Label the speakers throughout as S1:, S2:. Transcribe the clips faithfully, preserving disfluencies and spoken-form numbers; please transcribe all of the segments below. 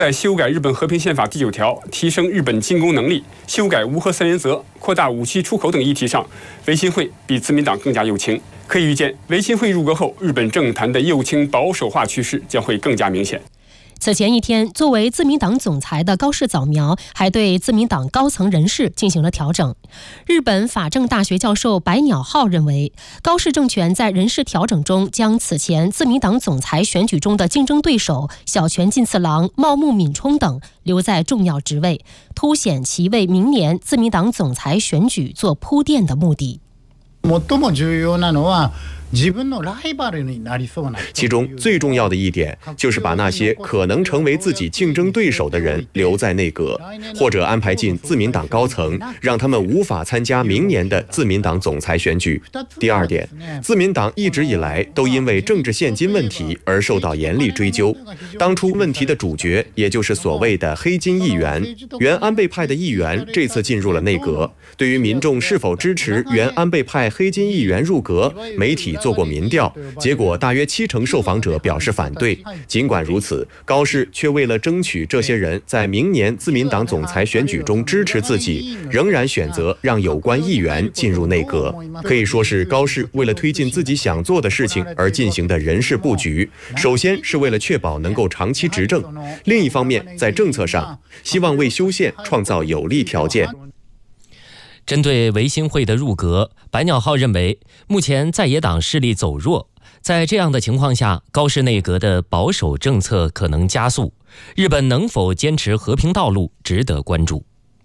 S1: 在修改日本和平宪法第九条、提升日本进攻能力、修改无核三原则、扩大武器出口等议题上，维新会比自民党更加右倾。可以预见，维新会入阁后，日本政坛的右倾保守化趋势将会更加明显。
S2: 此前一天，作为自民党总裁的高市早苗还对自民党高层人事进行了调整。日本法政大学教授白鸟浩认为，高市政权在人事调整中将此前自民党总裁选举中的竞争对手小泉进次郎、茂木敏充等留在重要职位，凸显其为明年自民党总裁选举做铺垫的目的。
S3: 最も重要なのは自分のライバルになりそうな。
S4: 其中最重要的一点就是把那些可能成为自己竞争对手的人留在内阁，或者安排进自民党高层，让他们无法参加明年的自民党总裁选举。第二点，自民党一直以来都因为政治现金问题而受到严厉追究。当初问题的主角，也就是所谓的黑金议员，原安倍派的议员，这次进入了内阁。对于民众是否支持原安倍派黑金议员入阁，媒体做过民调，结果大约七成受访者表示反对。尽管如此，高市却为了争取这些人在明年自民党总裁选举中支持自己，仍然选择让有关议员进入内阁。可以说是高市为了推进自己想做的事情而进行的人事布局，首先是为了确保能够长期执政，另一方面在政策上希望为修宪创造有利条件。
S5: 针对维新会的入阁，白鸟浩认为，目前在野党势力走弱，在这样的情况下，高市内阁的保守政策可能加速。日本能否坚持和平道路，值得关注。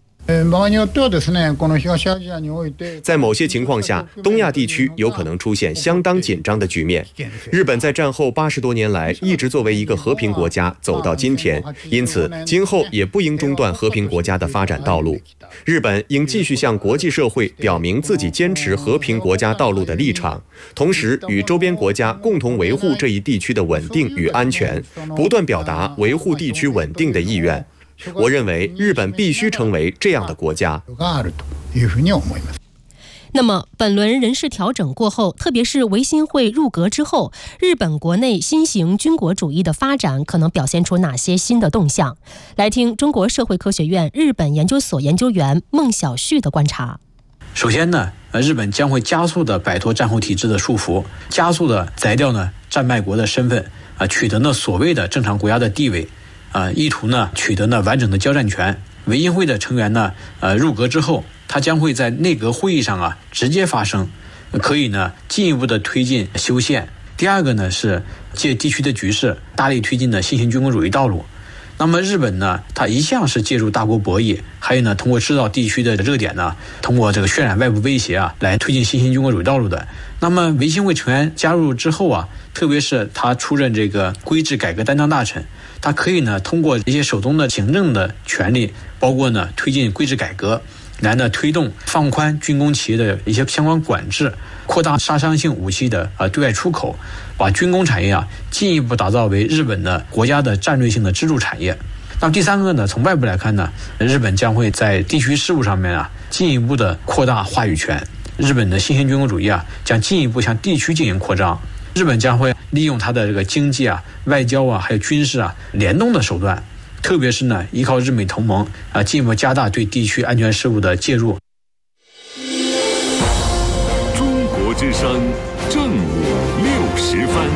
S4: 在某些情况下，东亚地区有可能出现相当紧张的局面。日本在战后八十多年来一直作为一个和平国家走到今天，因此今后也不应中断和平国家的发展道路。日本应继续向国际社会表明自己坚持和平国家道路的立场，同时与周边国家共同维护这一地区的稳定与安全，不断表达维护地区稳定的意愿。我认为日本必须成为这样的国家。
S2: 那么本轮人事调整过后，特别是维新会入阁之后，日本国内新型军国主义的发展可能表现出哪些新的动向？来听中国社会科学院日本研究所研究员孟晓旭的观察。
S6: 首先呢，日本将会加速的摆脱战后体制的束缚，加速的摘掉呢战败国的身份，啊，取得呢所谓的正常国家的地位。呃，意图呢取得呢完整的交战权。维新会的成员呢，呃，入阁之后，他将会在内阁会议上啊直接发声，可以呢进一步的推进修宪。第二个呢是借地区的局势，大力推进的新型军国主义道路。那么日本呢，它一向是借助大国博弈，还有呢通过制造地区的热点呢，通过这个渲染外部威胁啊，来推进新型军国主义道路的。那么维新会成员加入之后啊，特别是他出任这个规制改革担当大臣，他可以呢通过一些手中的行政的权利，包括呢推进规制改革，来呢推动放宽军工企业的一些相关管制，扩大杀伤性武器的呃对外出口，把军工产业啊进一步打造为日本的国家的战略性的支柱产业。那么第三个呢，从外部来看呢，日本将会在地区事务上面啊进一步的扩大话语权。日本的新型军国主义啊将进一步向地区进行扩张。日本将会利用它的这个经济啊、外交啊，还有军事啊联动的手段，特别是呢依靠日美同盟啊，进一步加大对地区安全事务的介入。
S7: 中国之声正午六十分。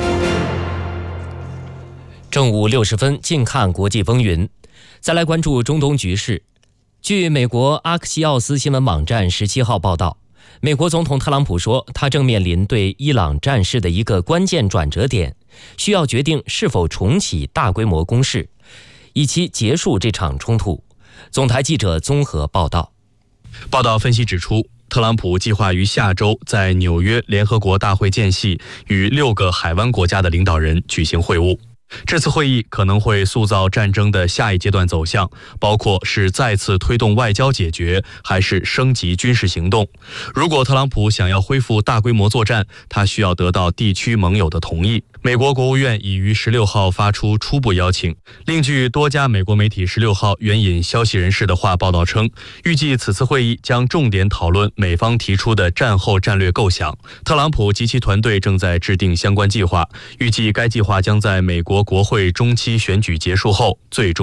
S5: 正午六十分，近看国际风云。再来关注中东局势。据美国阿克西奥斯新闻网站十七号报道，美国总统特朗普说，他正面临对伊朗战事的一个关键转折点，需要决定是否重启大规模攻势，以期结束这场冲突。总台记者综合报道。
S8: 报道分析指出，特朗普计划于下周在纽约联合国大会间隙与六个海湾国家的领导人举行会晤。这次会议可能会塑造战争的下一阶段走向，包括是再次推动外交解决，还是升级军事行动。如果特朗普想要恢复大规模作战，他需要得到地区盟友的同意。 美国国务院已于十六号发出初步邀请。另据多家美国媒体十六号援引消息人士的话报道称，预计此次会议将重点讨论美方提出的战后战略构想。特朗普及其团队正在制定相关计划，预计该计划将在美国国会中期选举结束后最终